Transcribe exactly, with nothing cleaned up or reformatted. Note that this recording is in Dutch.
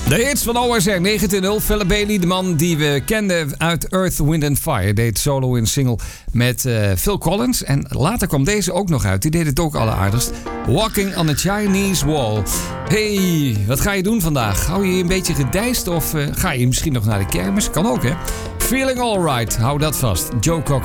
De hits van O S R negentien nul. Philip Bailey, de man die we kenden uit Earth, Wind and Fire, deed solo in single met uh, Phil Collins. En later kwam deze ook nog uit. Die deed het ook alleraardigst. Walking on a Chinese Wall. Hey, wat ga je doen vandaag? Hou je je een beetje gedijst of uh, ga je misschien nog naar de kermis? Kan ook, hè? Feeling Alright, hou dat vast. Joe Cocker.